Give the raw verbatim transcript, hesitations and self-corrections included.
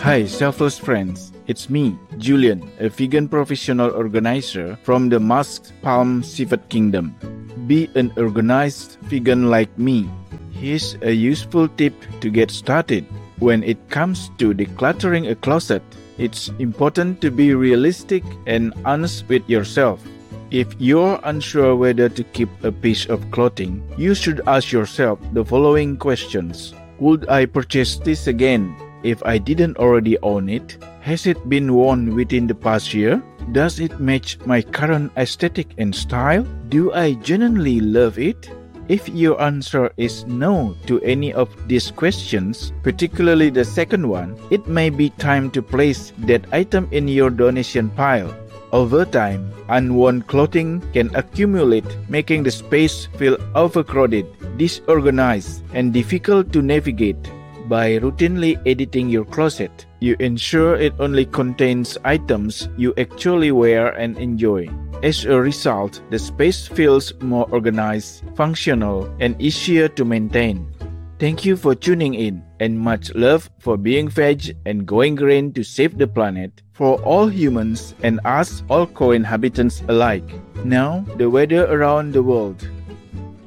Hi, selfless friends. It's me, Julian, a vegan professional organizer from the Musk Palm Seafood Kingdom. Be an organized vegan like me. Here's a useful tip to get started. When it comes to decluttering a closet, it's important to be realistic and honest with yourself. If you're unsure whether to keep a piece of clothing, you should ask yourself the following questions. Would I purchase this again if I didn't already own it? Has it been worn within the past year? Does it match my current aesthetic and style? Do I genuinely love it? If your answer is no to any of these questions, particularly the second one, it may be time to place that item in your donation pile. Over time, unworn clothing can accumulate, making the space feel overcrowded, disorganized, and difficult to navigate. By routinely editing your closet, you ensure it only contains items you actually wear and enjoy. As a result, the space feels more organized, functional, and easier to maintain. Thank you for tuning in, and much love for being veg and going green to save the planet for all humans and us all co-inhabitants alike. Now, the weather around the world.